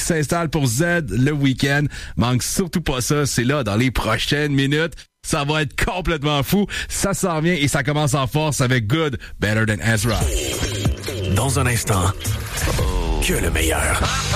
s'installe pour Z le week-end. Manque surtout pas ça, c'est là dans les prochaines minutes. Ça va être complètement fou. Ça s'en vient et ça commence en force avec Good, Better Than Ezra. Dans un instant, que le meilleur.